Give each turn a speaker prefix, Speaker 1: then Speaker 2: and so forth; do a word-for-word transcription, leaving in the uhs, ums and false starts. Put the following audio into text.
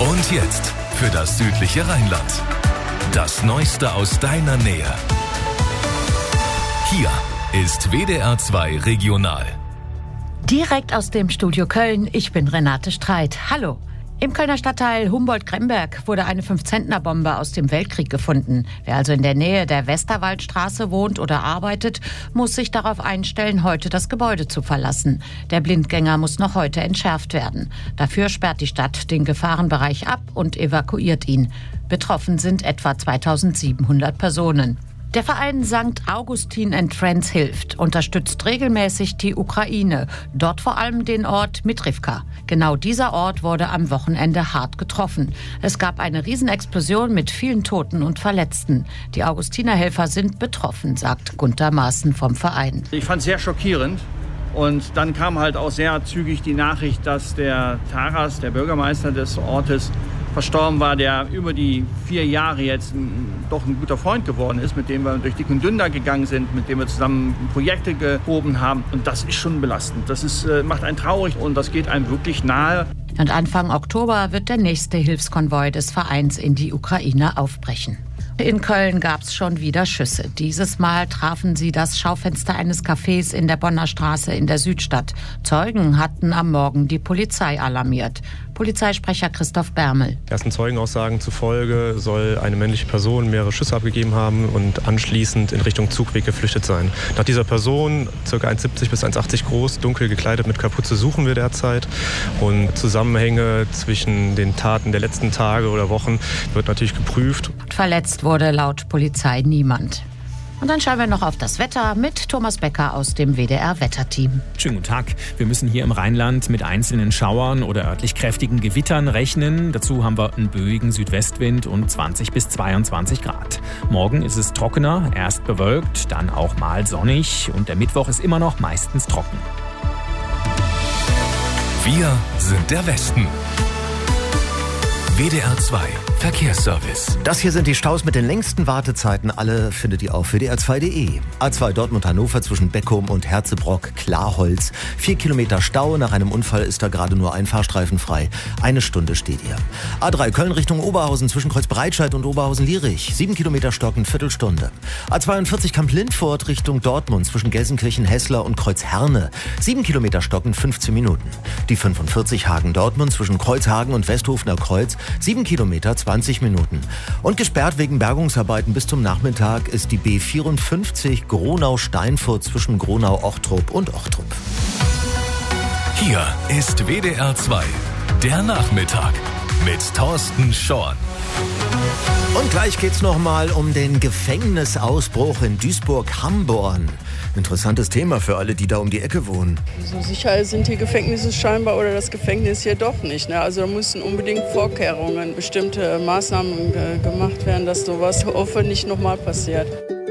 Speaker 1: Und jetzt für das südliche Rheinland. Das Neueste aus deiner Nähe. Hier ist W D R zwei Regional.
Speaker 2: Direkt aus dem Studio Köln, ich bin Renate Streit. Hallo. Im Kölner Stadtteil Humboldt-Kremberg wurde eine fünf-Zentner-Bombe aus dem Weltkrieg gefunden. Wer also in der Nähe der Westerwaldstraße wohnt oder arbeitet, muss sich darauf einstellen, heute das Gebäude zu verlassen. Der Blindgänger muss noch heute entschärft werden. Dafür sperrt die Stadt den Gefahrenbereich ab und evakuiert ihn. Betroffen sind etwa zweitausendsiebenhundert Personen. Der Verein Sankt Augustin and Friends hilft, unterstützt regelmäßig die Ukraine, dort vor allem den Ort Mitrivka. Genau dieser Ort wurde am Wochenende hart getroffen. Es gab eine Riesenexplosion mit vielen Toten und Verletzten. Die Augustinerhelfer sind betroffen, sagt Gunter Maaßen vom Verein.
Speaker 3: Ich fand es sehr schockierend. Und dann kam halt auch sehr zügig die Nachricht, dass der Taras, der Bürgermeister des Ortes, verstorben war, der über die vier Jahre jetzt doch ein guter Freund geworden ist, mit dem wir durch dick und dünn da gegangen sind, mit dem wir zusammen Projekte gehoben haben. Und das ist schon belastend. Das ist, äh, macht einen traurig und das geht einem wirklich nahe.
Speaker 2: Und Anfang Oktober wird der nächste Hilfskonvoi des Vereins in die Ukraine aufbrechen. In Köln gab es schon wieder Schüsse. Dieses Mal trafen sie das Schaufenster eines Cafés in der Bonner Straße in der Südstadt. Zeugen hatten am Morgen die Polizei alarmiert. Polizeisprecher Christoph Bermel.
Speaker 4: Ersten Zeugenaussagen zufolge soll eine männliche Person mehrere Schüsse abgegeben haben und anschließend in Richtung Zugweg geflüchtet sein. Nach dieser Person, ca. eins Komma siebzig bis eins Komma achtzig groß, dunkel gekleidet mit Kapuze, suchen wir derzeit. Und Zusammenhänge zwischen den Taten der letzten Tage oder Wochen wird natürlich geprüft.
Speaker 2: Verletzt wurde laut Polizei niemand. Und dann schauen wir noch auf das Wetter mit Thomas Becker aus dem W D R-Wetterteam.
Speaker 5: Schönen guten Tag. Wir müssen hier im Rheinland mit einzelnen Schauern oder örtlich kräftigen Gewittern rechnen. Dazu haben wir einen böigen Südwestwind und zwanzig bis zweiundzwanzig Grad. Morgen ist es trockener, erst bewölkt, dann auch mal sonnig. Und der Mittwoch ist immer noch meistens trocken.
Speaker 1: Wir sind der Westen. W D R zwei Verkehrsservice.
Speaker 6: Das hier sind die Staus mit den längsten Wartezeiten. Alle findet ihr auf W D R zwei Punkt de. A zwei Dortmund-Hannover zwischen Beckum und Herzebrock-Klarholz. Vier Kilometer Stau. Nach einem Unfall ist da gerade nur ein Fahrstreifen frei. Eine Stunde steht ihr. A drei Köln Richtung Oberhausen zwischen Kreuzbreitscheid und Oberhausen-Lierich. Sieben Kilometer Stocken, Viertelstunde. A zweiundvierzig Kamp-Lindfort Richtung Dortmund zwischen Gelsenkirchen-Hessler und Kreuzherne. Sieben Kilometer Stocken, fünfzehn Minuten. Die fünfundvierzig Hagen-Dortmund zwischen Kreuzhagen und Westhofener Kreuz. Sieben Kilometer, zwanzig Minuten. Und gesperrt wegen Bergungsarbeiten bis zum Nachmittag ist die B vierundfünfzig Gronau-Steinfurt zwischen Gronau-Ochtrup und Ochtrup.
Speaker 1: Hier ist W D R zwei, der Nachmittag mit Thorsten Schorn.
Speaker 6: Und gleich geht's nochmal um den Gefängnisausbruch in Duisburg-Hamborn. Interessantes Thema für alle, die da um die Ecke wohnen.
Speaker 7: So sicher sind die Gefängnisse scheinbar oder das Gefängnis hier doch nicht. Ne? Also da müssen unbedingt Vorkehrungen, bestimmte Maßnahmen äh, gemacht werden, dass sowas hoffentlich nicht nochmal passiert.